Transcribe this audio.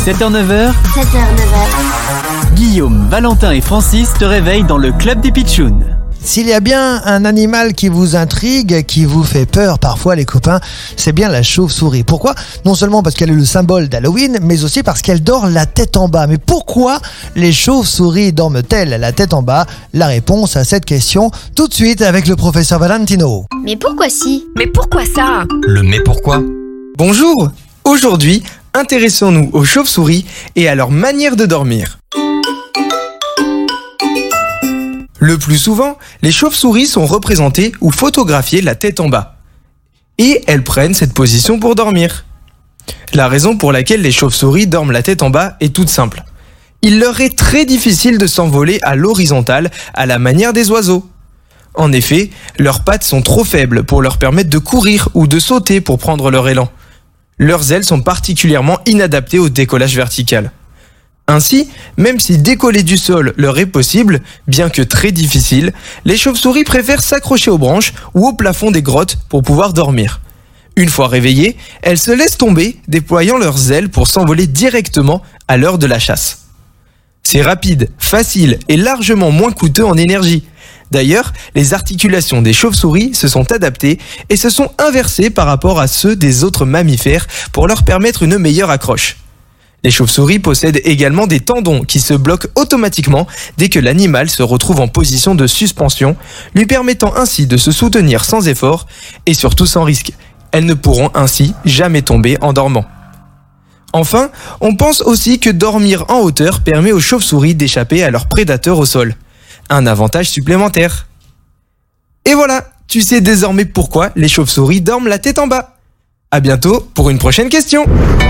7h-9h, 7h-9h, Guillaume, Valentin et Francis te réveillent dans le Club des Pitchouns. S'il y a bien un animal qui vous intrigue, qui vous fait peur parfois les copains, c'est bien la chauve-souris. Pourquoi ? Non seulement parce qu'elle est le symbole d'Halloween, mais aussi parce qu'elle dort la tête en bas. Mais pourquoi les chauves-souris dorment-elles la tête en bas ? La réponse à cette question tout de suite avec le professeur Valentino. mais pourquoi si ? Mais pourquoi ça ? Le mais pourquoi ? Bonjour! Aujourd'hui, intéressons-nous aux chauves-souris et à leur manière de dormir. Le plus souvent, les chauves-souris sont représentées ou photographiées la tête en bas. Et elles prennent cette position pour dormir. La raison pour laquelle les chauves-souris dorment la tête en bas est toute simple. Il leur est très difficile de s'envoler à l'horizontale à la manière des oiseaux. En effet, leurs pattes sont trop faibles pour leur permettre de courir ou de sauter pour prendre leur élan. Leurs ailes sont particulièrement inadaptées au décollage vertical. Ainsi, même si décoller du sol leur est possible, bien que très difficile, les chauves-souris préfèrent s'accrocher aux branches ou au plafond des grottes pour pouvoir dormir. Une fois réveillées, elles se laissent tomber, déployant leurs ailes pour s'envoler directement à l'heure de la chasse. C'est rapide, facile et largement moins coûteux en énergie. D'ailleurs, les articulations des chauves-souris se sont adaptées et se sont inversées par rapport à ceux des autres mammifères pour leur permettre une meilleure accroche. Les chauves-souris possèdent également des tendons qui se bloquent automatiquement dès que l'animal se retrouve en position de suspension, lui permettant ainsi de se soutenir sans effort et surtout sans risque. Elles ne pourront ainsi jamais tomber en dormant. Enfin, on pense aussi que dormir en hauteur permet aux chauves-souris d'échapper à leurs prédateurs au sol. Un avantage supplémentaire. Et voilà, tu sais désormais pourquoi les chauves-souris dorment la tête en bas. À bientôt pour une prochaine question.